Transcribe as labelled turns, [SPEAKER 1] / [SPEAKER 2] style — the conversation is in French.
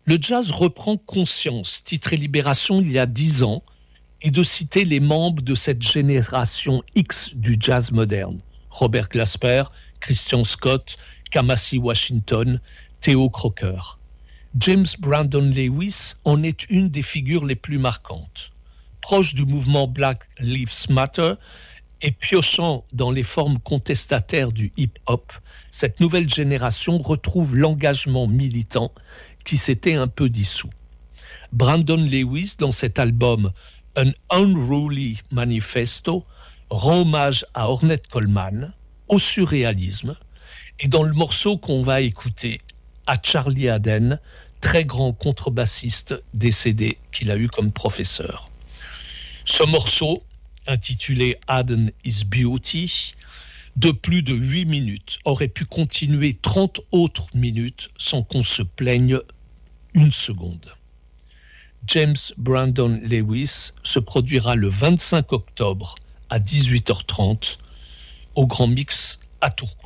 [SPEAKER 1] Le jazz reprend conscience, titré Libération il y a 10 ans, et de citer les membres de cette génération X du jazz moderne. Robert Glasper, Christian Scott, Kamasi Washington, Theo Croker. James Brandon Lewis en est une des figures les plus marquantes. Proche du mouvement Black Lives Matter et piochant dans les formes contestataires du hip-hop, cette nouvelle génération retrouve l'engagement militant qui s'était un peu dissous. Brandon Lewis, dans cet album An Unruly Manifesto, rend hommage à Ornette Coleman, au surréalisme, et dans le morceau qu'on va écouter, à Charlie Haden, très grand contrebassiste décédé qu'il a eu comme professeur. Ce morceau, intitulé Haden is Beauty, de plus de 8 minutes, aurait pu continuer 30 autres minutes sans qu'on se plaigne une seconde. James Brandon Lewis se produira le 25 octobre à 18h30 au Grand Mix à Tourcoing.